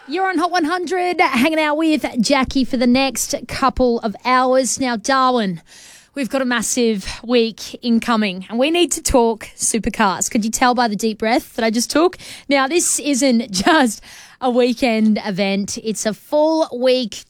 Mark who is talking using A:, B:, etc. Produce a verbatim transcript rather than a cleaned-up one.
A: You're on Hot one hundred, hanging out with Jackie for the next couple of hours. Now, Darwin, we've got a massive week incoming and we need to talk supercars. Could you tell by the deep breath that I just took? Now, this isn't just a weekend event. It's a full week